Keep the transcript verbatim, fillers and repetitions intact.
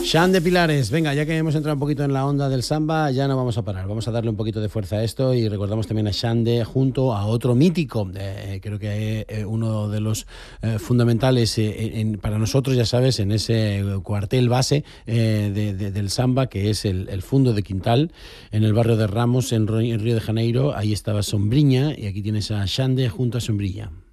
Xan de Pilares, venga, ya que hemos entrado un poquito en la onda del samba, ya no vamos a parar, vamos a darle un poquito de fuerza a esto y recordamos también a Xande junto a otro mítico, eh, creo que eh, uno de los eh, fundamentales eh, en, para nosotros, ya sabes, en ese cuartel base eh, de, de, del samba, que es el, el Fundo de Quintal, en el barrio de Ramos, en, en Río de Janeiro. Ahí estaba Sombriña y aquí tienes a Xande junto a Sombriña.